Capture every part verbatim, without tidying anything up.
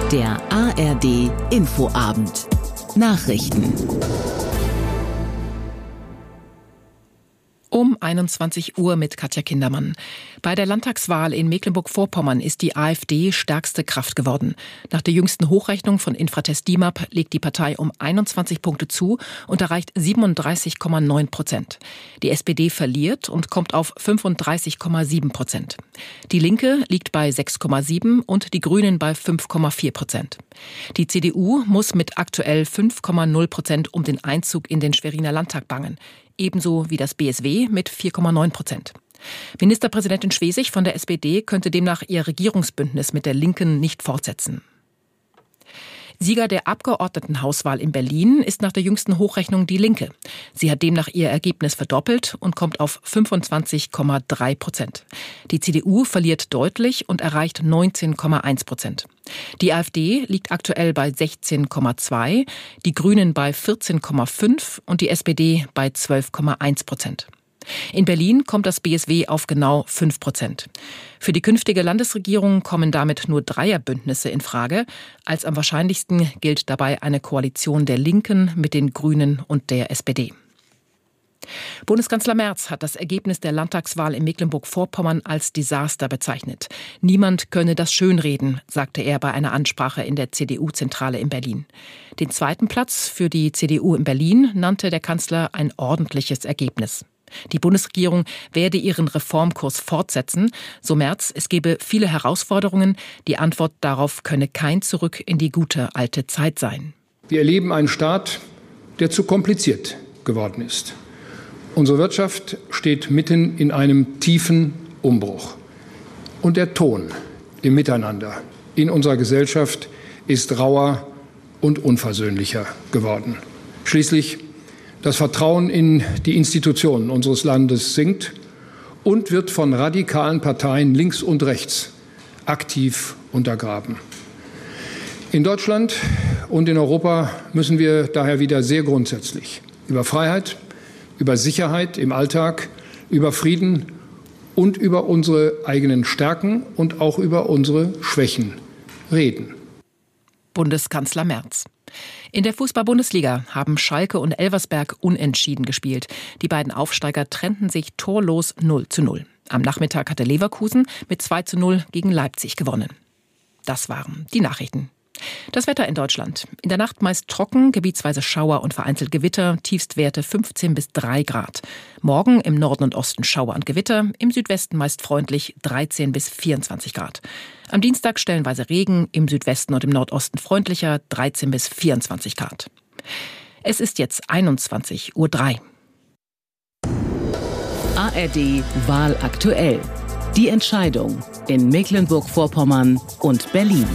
Der A R D Infoabend. Nachrichten. Um einundzwanzig Uhr mit Katja Kindermann. Bei der Landtagswahl in Mecklenburg-Vorpommern ist die AfD stärkste Kraft geworden. Nach der jüngsten Hochrechnung von Infratest DIMAP legt die Partei um einundzwanzig Punkte zu und erreicht siebenunddreißig Komma neun Prozent. Die S P D verliert und kommt auf fünfunddreißig Komma sieben Prozent. Die Linke liegt bei sechs Komma sieben und die Grünen bei fünf Komma vier Prozent. Die C D U muss mit aktuell fünf Komma null Prozent um den Einzug in den Schweriner Landtag bangen. Ebenso wie das B S W mit vier Komma neun Prozent. Ministerpräsidentin Schwesig von der S P D könnte demnach ihr Regierungsbündnis mit der Linken nicht fortsetzen. Sieger der Abgeordnetenhauswahl in Berlin ist nach der jüngsten Hochrechnung die Linke. Sie hat demnach ihr Ergebnis verdoppelt und kommt auf fünfundzwanzig Komma drei Prozent. Die C D U verliert deutlich und erreicht neunzehn Komma eins Prozent. Die AfD liegt aktuell bei sechzehn Komma zwei, die Grünen bei vierzehn Komma fünf und die S P D bei zwölf Komma eins Prozent. In Berlin kommt das B S W auf genau fünf Prozent. Für die künftige Landesregierung kommen damit nur Dreierbündnisse in Frage. Als am wahrscheinlichsten gilt dabei eine Koalition der Linken mit den Grünen und der S P D. Bundeskanzler Merz hat das Ergebnis der Landtagswahl in Mecklenburg-Vorpommern als Desaster bezeichnet. Niemand könne das schönreden, sagte er bei einer Ansprache in der C D U-Zentrale in Berlin. Den zweiten Platz für die C D U in Berlin nannte der Kanzler ein ordentliches Ergebnis. Die Bundesregierung werde ihren Reformkurs fortsetzen. So Merz, es gebe viele Herausforderungen. Die Antwort darauf könne kein Zurück in die gute alte Zeit sein. Wir erleben einen Staat, der zu kompliziert geworden ist. Unsere Wirtschaft steht mitten in einem tiefen Umbruch. Und der Ton im Miteinander in unserer Gesellschaft ist rauer und unversöhnlicher geworden. Schließlich das Vertrauen in die Institutionen unseres Landes sinkt und wird von radikalen Parteien links und rechts aktiv untergraben. In Deutschland und in Europa müssen wir daher wieder sehr grundsätzlich über Freiheit, über Sicherheit im Alltag, über Frieden und über unsere eigenen Stärken und auch über unsere Schwächen reden. Bundeskanzler Merz. In der Fußball-Bundesliga haben Schalke und Elversberg unentschieden gespielt. Die beiden Aufsteiger trennten sich torlos null zu null. Am Nachmittag hatte Leverkusen mit zwei zu null gegen Leipzig gewonnen. Das waren die Nachrichten. Das Wetter in Deutschland. In der Nacht meist trocken, gebietsweise Schauer und vereinzelt Gewitter, Tiefstwerte fünfzehn bis drei Grad. Morgen im Norden und Osten Schauer und Gewitter, im Südwesten meist freundlich dreizehn bis vierundzwanzig Grad. Am Dienstag stellenweise Regen, im Südwesten und im Nordosten freundlicher, dreizehn bis vierundzwanzig Grad. Es ist jetzt einundzwanzig Uhr drei. A R D Wahl aktuell. Die Entscheidung in Mecklenburg-Vorpommern und Berlin.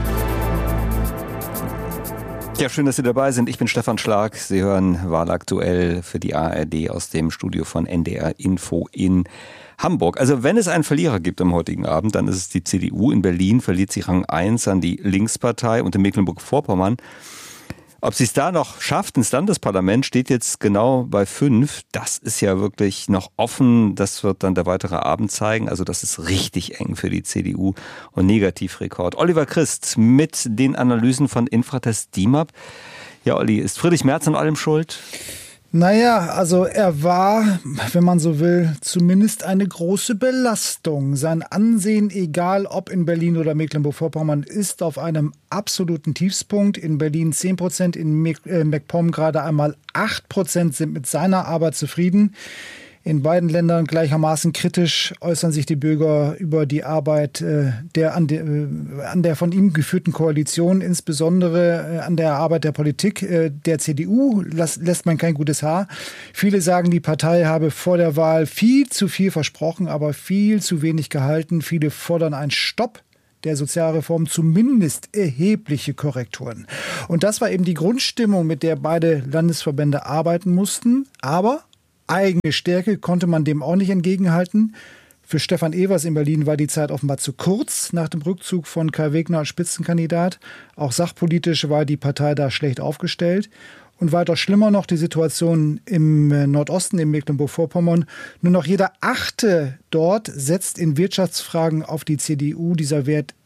Ja, schön, dass Sie dabei sind. Ich bin Stefan Schlag. Sie hören Wahlaktuell für die A R D aus dem Studio von N D R Info in Hamburg. Also wenn es einen Verlierer gibt am heutigen Abend, dann ist es die C D U. In Berlin verliert sie Rang eins an die Linkspartei und in Mecklenburg-Vorpommern. Ob sie es da noch schafft ins Landesparlament, steht jetzt genau bei fünf. Das ist ja wirklich noch offen. Das wird dann der weitere Abend zeigen. Also das ist richtig eng für die C D U und Negativrekord. Oliver Christ mit den Analysen von Infratest DIMAP. Ja, Olli, ist Friedrich Merz an allem schuld? Naja, also er war, wenn man so will, zumindest eine große Belastung. Sein Ansehen, egal ob in Berlin oder Mecklenburg-Vorpommern, ist auf einem absoluten Tiefspunkt. In Berlin zehn Prozent, in MacPom gerade einmal acht Prozent sind mit seiner Arbeit zufrieden. In beiden Ländern gleichermaßen kritisch äußern sich die Bürger über die Arbeit äh, der, an, de, äh, an der von ihm geführten Koalition, insbesondere äh, an der Arbeit der Politik. Äh, der C D U las, lässt man kein gutes Haar. Viele sagen, die Partei habe vor der Wahl viel zu viel versprochen, aber viel zu wenig gehalten. Viele fordern einen Stopp der Sozialreform, zumindest erhebliche Korrekturen. Und das war eben die Grundstimmung, mit der beide Landesverbände arbeiten mussten. Aber eigene Stärke konnte man dem auch nicht entgegenhalten. Für Stefan Evers in Berlin war die Zeit offenbar zu kurz nach dem Rückzug von Kai Wegner als Spitzenkandidat. Auch sachpolitisch war die Partei da schlecht aufgestellt. Und weiter schlimmer noch die Situation im Nordosten, in Mecklenburg-Vorpommern. Nur noch jeder Achte dort setzt in Wirtschaftsfragen auf die C D U. Dieser Wert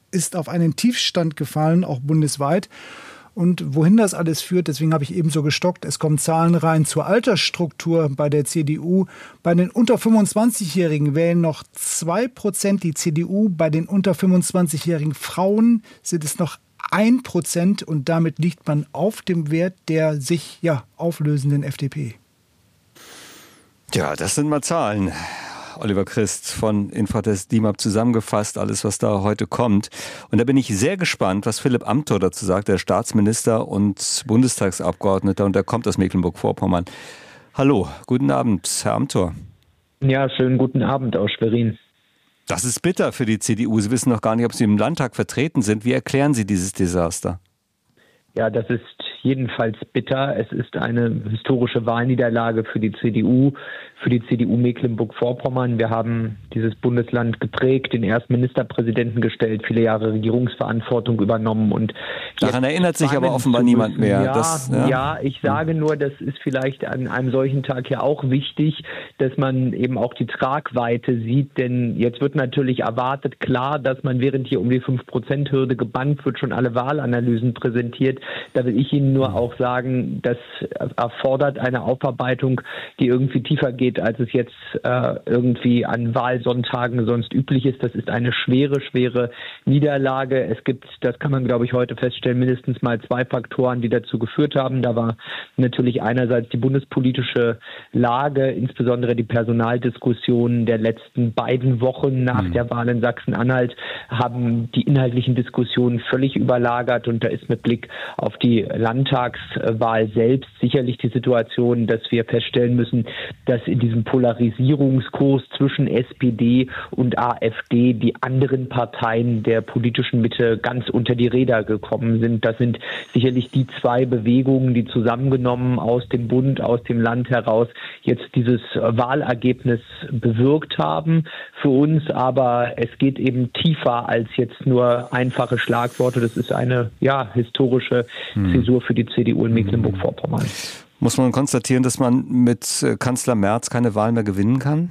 ist auf einen Tiefstand gefallen, auch bundesweit. Und wohin das alles führt, deswegen habe ich eben so gestockt, es kommen Zahlen rein zur Altersstruktur bei der C D U. Bei den unter fünfundzwanzigjährigen wählen noch zwei Prozent die C D U. Bei den unter fünfundzwanzigjährigen Frauen sind es noch ein Prozent und damit liegt man auf dem Wert der sich ja auflösenden F D P. Ja, das sind mal Zahlen. Oliver Christ von Infratest D I M A P zusammengefasst, alles, was da heute kommt. Und da bin ich sehr gespannt, was Philipp Amthor dazu sagt, der Staatsminister und Bundestagsabgeordneter, und der kommt aus Mecklenburg-Vorpommern. Hallo, guten Abend, Herr Amthor. Ja, schönen guten Abend aus Schwerin. Das ist bitter für die C D U. Sie wissen noch gar nicht, ob Sie im Landtag vertreten sind. Wie erklären Sie dieses Desaster? Ja, das ist jedenfalls bitter. Es ist eine historische Wahlniederlage für die C D U, für die C D U Mecklenburg-Vorpommern. Wir haben dieses Bundesland geprägt, den ersten Ministerpräsidenten gestellt, viele Jahre Regierungsverantwortung übernommen. Und daran erinnert sich aber offenbar niemand mehr. Ja, das, ja. ja, ich sage nur, das ist vielleicht an einem solchen Tag ja auch wichtig, dass man eben auch die Tragweite sieht. Denn jetzt wird natürlich erwartet, klar, dass man während hier um die fünf Prozent Hürde gebannt wird, schon alle Wahlanalysen präsentiert. Da will ich Ihnen nur auch sagen, das erfordert eine Aufarbeitung, die irgendwie tiefer geht, als es jetzt äh, irgendwie an Wahlsonntagen sonst üblich ist. Das ist eine schwere, schwere Niederlage. Es gibt, das kann man glaube ich heute feststellen, mindestens mal zwei Faktoren, die dazu geführt haben. Da war natürlich einerseits die bundespolitische Lage, insbesondere die Personaldiskussionen der letzten beiden Wochen nach mhm. der Wahl in Sachsen-Anhalt, haben die inhaltlichen Diskussionen völlig überlagert, und da ist mit Blick auf die Landtagswahl selbst sicherlich die Situation, dass wir feststellen müssen, dass in diesem Polarisierungskurs zwischen S P D und AfD die anderen Parteien der politischen Mitte ganz unter die Räder gekommen sind. Das sind sicherlich die zwei Bewegungen, die zusammengenommen aus dem Bund, aus dem Land heraus jetzt dieses Wahlergebnis bewirkt haben für uns. Aber es geht eben tiefer als jetzt nur einfache Schlagworte. Das ist eine ja historische Zäsur für die C D U in Mecklenburg-Vorpommern. Muss man konstatieren, dass man mit Kanzler Merz keine Wahl mehr gewinnen kann?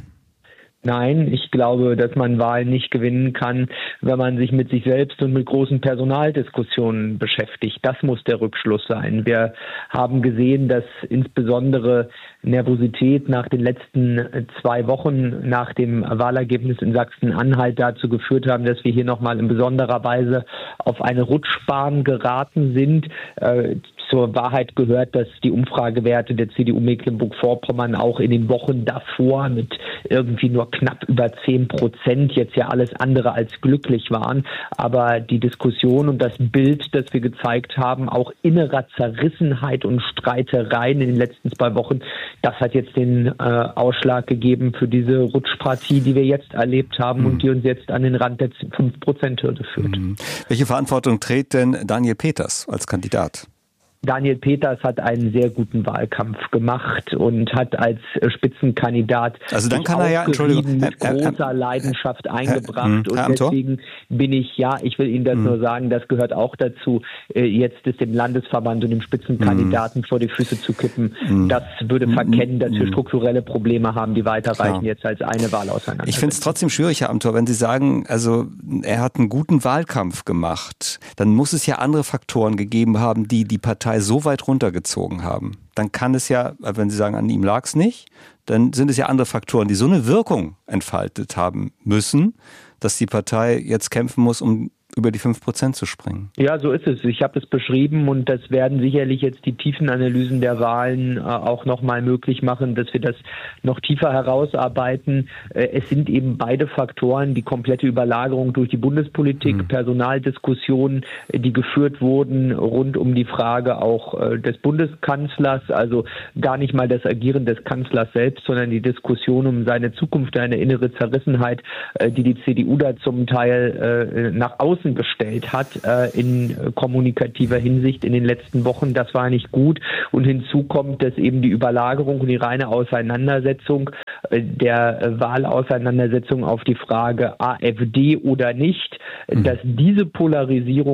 Nein, ich glaube, dass man Wahlen nicht gewinnen kann, wenn man sich mit sich selbst und mit großen Personaldiskussionen beschäftigt. Das muss der Rückschluss sein. Wir haben gesehen, dass insbesondere Nervosität nach den letzten zwei Wochen nach dem Wahlergebnis in Sachsen-Anhalt dazu geführt haben, dass wir hier nochmal in besonderer Weise auf eine Rutschbahn geraten sind. Äh, Zur Wahrheit gehört, dass die Umfragewerte der C D U Mecklenburg-Vorpommern auch in den Wochen davor mit irgendwie nur knapp über zehn Prozent jetzt ja alles andere als glücklich waren. Aber die Diskussion und das Bild, das wir gezeigt haben, auch innerer Zerrissenheit und Streitereien in den letzten zwei Wochen, das hat jetzt den äh, Ausschlag gegeben für diese Rutschpartie, die wir jetzt erlebt haben mhm. und die uns jetzt an den Rand der fünf Prozent Hürde führt. Mhm. Welche Verantwortung trägt denn Daniel Peters als Kandidat? Daniel Peters hat einen sehr guten Wahlkampf gemacht und hat als Spitzenkandidat also dann kann er ja, Entschuldigung, mit Herr, Herr, großer Leidenschaft Herr, eingebracht. Herr, Herr, und deswegen bin ich, ja, ich will Ihnen das hm. nur sagen, das gehört auch dazu, jetzt ist dem Landesverband und dem Spitzenkandidaten hm. vor die Füße zu kippen. Hm. Das würde verkennen, dass wir strukturelle Probleme haben, die weiterreichen jetzt als eine Wahl auseinander. Ich finde es trotzdem schwierig, Herr Amthor, wenn Sie sagen, also er hat einen guten Wahlkampf gemacht, dann muss es ja andere Faktoren gegeben haben, die die Partei so weit runtergezogen haben. Dann kann es ja, wenn Sie sagen, an ihm lag es nicht, dann sind es ja andere Faktoren, die so eine Wirkung entfaltet haben müssen, dass die Partei jetzt kämpfen muss, um über die fünf Prozent zu springen. Ja, so ist es. Ich habe es beschrieben, und das werden sicherlich jetzt die tiefen Analysen der Wahlen äh, auch nochmal möglich machen, dass wir das noch tiefer herausarbeiten. Äh, es sind eben beide Faktoren, die komplette Überlagerung durch die Bundespolitik, mhm. Personaldiskussionen, äh, die geführt wurden rund um die Frage auch äh, des Bundeskanzlers, also gar nicht mal das Agieren des Kanzlers selbst, sondern die Diskussion um seine Zukunft, eine innere Zerrissenheit, äh, die die C D U da zum Teil äh, nach außen gestellt hat äh, in kommunikativer Hinsicht in den letzten Wochen. Das war nicht gut. Und hinzu kommt, dass eben die Überlagerung und die reine Auseinandersetzung äh, der äh, Wahlauseinandersetzung auf die Frage AfD oder nicht, mhm. dass diese Polarisierung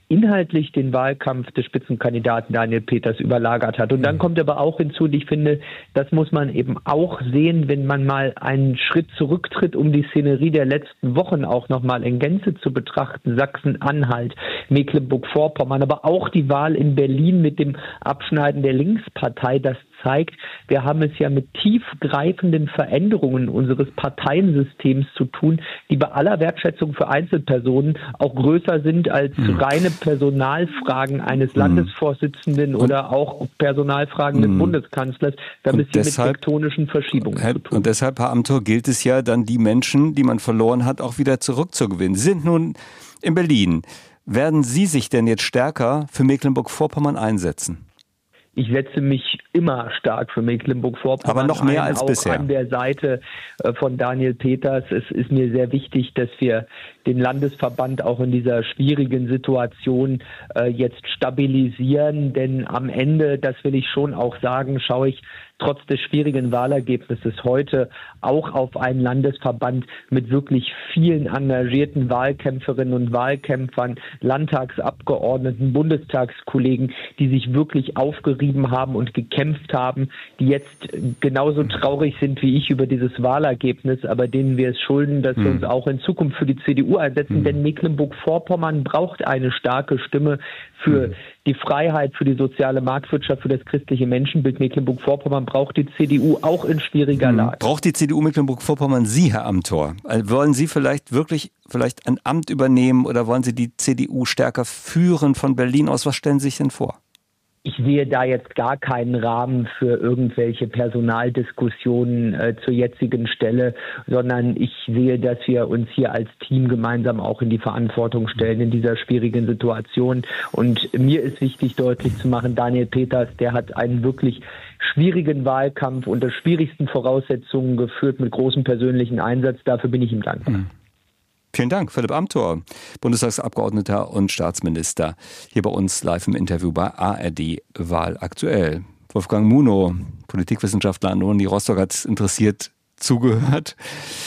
inhaltlich den Wahlkampf des Spitzenkandidaten Daniel Peters überlagert hat. Und dann kommt aber auch hinzu, und ich finde, das muss man eben auch sehen, wenn man mal einen Schritt zurücktritt, um die Szenerie der letzten Wochen auch nochmal in Gänze zu betrachten. Sachsen-Anhalt, Mecklenburg-Vorpommern, aber auch die Wahl in Berlin mit dem Abschneiden der Linkspartei, das zeigt, wir haben es ja mit tiefgreifenden Veränderungen unseres Parteiensystems zu tun, die bei aller Wertschätzung für Einzelpersonen auch größer sind als hm. reine Personalfragen eines Landesvorsitzenden hm. oder auch Personalfragen hm. des Bundeskanzlers. Da haben es mit tektonischen Verschiebungen Herr, zu tun. Und deshalb, Herr Amthor, gilt es ja dann, die Menschen, die man verloren hat, auch wieder zurückzugewinnen. Sie sind nun in Berlin. Werden Sie sich denn jetzt stärker für Mecklenburg-Vorpommern einsetzen? Ich setze mich immer stark für Mecklenburg-Vorpommern Aber noch mehr ein, als auch bisher. An der Seite von Daniel Peters. Es ist mir sehr wichtig, dass wir den Landesverband auch in dieser schwierigen Situation äh, jetzt stabilisieren. Denn am Ende, das will ich schon auch sagen, schaue ich trotz des schwierigen Wahlergebnisses heute auch auf einen Landesverband mit wirklich vielen engagierten Wahlkämpferinnen und Wahlkämpfern, Landtagsabgeordneten, Bundestagskollegen, die sich wirklich aufgerieben haben und gekämpft haben, die jetzt genauso traurig sind wie ich über dieses Wahlergebnis, aber denen wir es schulden, dass wir uns auch in Zukunft für die C D U einsetzen, denn Mecklenburg-Vorpommern braucht eine starke Stimme für die Freiheit, für die soziale Marktwirtschaft, für das christliche Menschenbild. Mecklenburg-Vorpommern braucht die C D U auch in schwieriger Lage. Braucht die C D U Mecklenburg-Vorpommern Sie, Herr Amthor? Wollen Sie vielleicht wirklich vielleicht ein Amt übernehmen oder wollen Sie die C D U stärker führen von Berlin aus? Was stellen Sie sich denn vor? Ich sehe da jetzt gar keinen Rahmen für irgendwelche Personaldiskussionen äh, zur jetzigen Stelle, sondern ich sehe, dass wir uns hier als Team gemeinsam auch in die Verantwortung stellen in dieser schwierigen Situation. Und mir ist wichtig, deutlich zu machen, Daniel Peters, der hat einen wirklich schwierigen Wahlkampf unter schwierigsten Voraussetzungen geführt mit großem persönlichen Einsatz. Dafür bin ich ihm dankbar. Mhm. Vielen Dank, Philipp Amthor, Bundestagsabgeordneter und Staatsminister, hier bei uns live im Interview bei A R D Wahl aktuell. Wolfgang Munow, Politikwissenschaftler an der Uni Rostock, hat interessiert zugehört.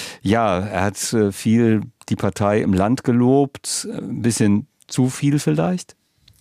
Ja, er hat viel die Partei im Land gelobt, ein bisschen zu viel vielleicht?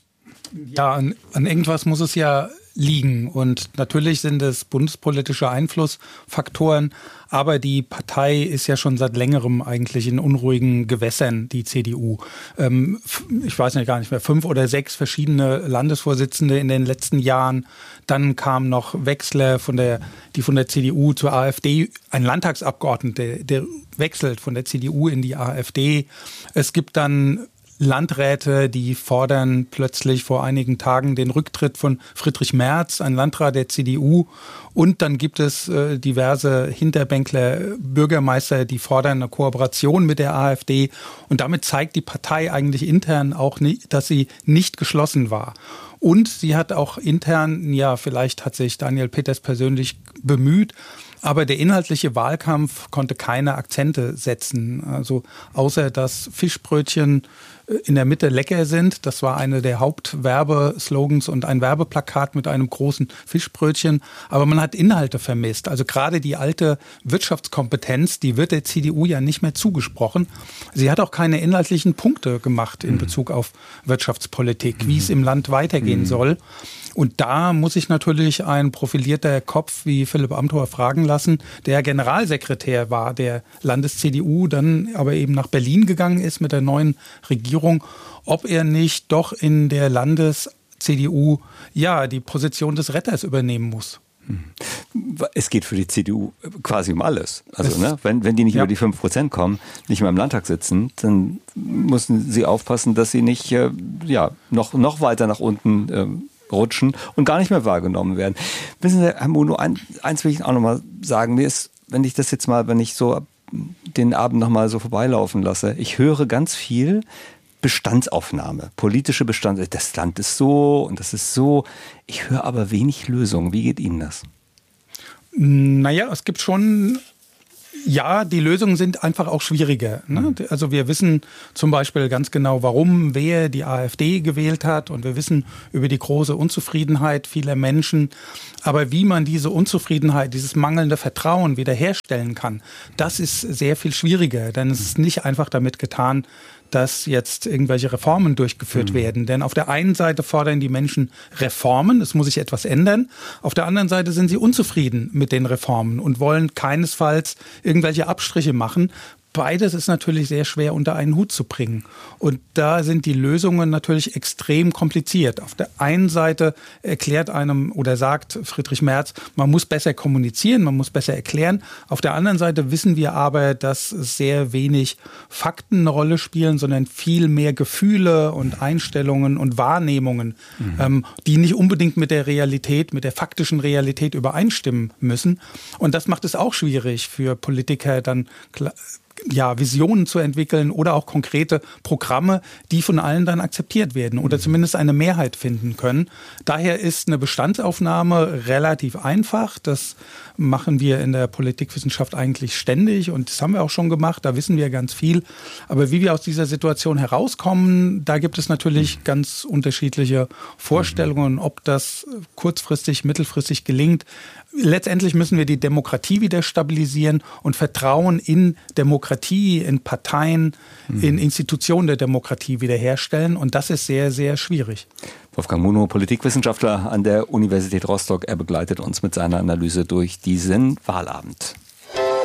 Ja, an, an irgendwas muss es ja liegen. Und natürlich sind es bundespolitische Einflussfaktoren, aber die Partei ist ja schon seit längerem eigentlich in unruhigen Gewässern, die C D U. Ähm, ich weiß nicht, gar nicht mehr, fünf oder sechs verschiedene Landesvorsitzende in den letzten Jahren. Dann kam noch Wechsler von der, die von der C D U zur AfD, ein Landtagsabgeordneter, der wechselt von der C D U in die AfD. Es gibt dann Landräte, die fordern plötzlich vor einigen Tagen den Rücktritt von Friedrich Merz, ein Landrat der C D U. Und dann gibt es äh, diverse Hinterbänkler, Bürgermeister, die fordern eine Kooperation mit der AfD. Und damit zeigt die Partei eigentlich intern auch, nicht, dass sie nicht geschlossen war. Und sie hat auch intern, ja, vielleicht hat sich Daniel Peters persönlich bemüht, aber der inhaltliche Wahlkampf konnte keine Akzente setzen. Also außer dass Fischbrötchen in der Mitte lecker sind. Das war eine der Hauptwerbeslogans und ein Werbeplakat mit einem großen Fischbrötchen. Aber man hat Inhalte vermisst. Also gerade die alte Wirtschaftskompetenz, die wird der C D U ja nicht mehr zugesprochen. Sie hat auch keine inhaltlichen Punkte gemacht in Bezug auf Wirtschaftspolitik, wie es im Land weitergehen mhm. soll. Und da muss sich natürlich ein profilierter Kopf wie Philipp Amthor fragen lassen, der Generalsekretär war der Landes-C D U, dann aber eben nach Berlin gegangen ist mit der neuen Regierung, ob er nicht doch in der Landes-C D U ja die Position des Retters übernehmen muss. Es geht für die C D U quasi um alles. Also ne, wenn, wenn die nicht ja. über die fünf Prozent kommen, nicht mehr im Landtag sitzen, dann müssen sie aufpassen, dass sie nicht äh, ja, noch, noch weiter nach unten äh, rutschen und gar nicht mehr wahrgenommen werden. Wissen Sie, Herr Munow, ein, eins will ich auch noch mal sagen. Mir ist, wenn ich das jetzt mal, wenn ich so den Abend noch mal so vorbeilaufen lasse, ich höre ganz viel Bestandsaufnahme, politische Bestand. Das Land ist so und das ist so. Ich höre aber wenig Lösungen. Wie geht Ihnen das? Naja, es gibt schon... Ja, die Lösungen sind einfach auch schwieriger. Ne? Also wir wissen zum Beispiel ganz genau, warum wer die AfD gewählt hat und wir wissen über die große Unzufriedenheit vieler Menschen. Aber wie man diese Unzufriedenheit, dieses mangelnde Vertrauen wiederherstellen kann, das ist sehr viel schwieriger. Denn es ist nicht einfach damit getan, dass jetzt irgendwelche Reformen durchgeführt mhm. werden. Denn auf der einen Seite fordern die Menschen Reformen, es muss sich etwas ändern. Auf der anderen Seite sind sie unzufrieden mit den Reformen und wollen keinesfalls irgendwelche Abstriche machen. Beides ist natürlich sehr schwer unter einen Hut zu bringen. Und da sind die Lösungen natürlich extrem kompliziert. Auf der einen Seite erklärt einem oder sagt Friedrich Merz, man muss besser kommunizieren, man muss besser erklären. Auf der anderen Seite wissen wir aber, dass sehr wenig Fakten eine Rolle spielen, sondern viel mehr Gefühle und Einstellungen und Wahrnehmungen, mhm. ähm, die nicht unbedingt mit der Realität, mit der faktischen Realität übereinstimmen müssen. Und das macht es auch schwierig für Politiker dann klar, ja, Visionen zu entwickeln oder auch konkrete Programme, die von allen dann akzeptiert werden oder zumindest eine Mehrheit finden können. Daher ist eine Bestandsaufnahme relativ einfach. Das machen wir in der Politikwissenschaft eigentlich ständig und das haben wir auch schon gemacht. Da wissen wir ganz viel. Aber wie wir aus dieser Situation herauskommen, da gibt es natürlich ganz unterschiedliche Vorstellungen, ob das kurzfristig, mittelfristig gelingt. Letztendlich müssen wir die Demokratie wieder stabilisieren und Vertrauen in Demokratie, in Parteien, mhm. in Institutionen der Demokratie wiederherstellen. Und das ist sehr, sehr schwierig. Wolfgang Munow, Politikwissenschaftler an der Universität Rostock. Er begleitet uns mit seiner Analyse durch diesen Wahlabend.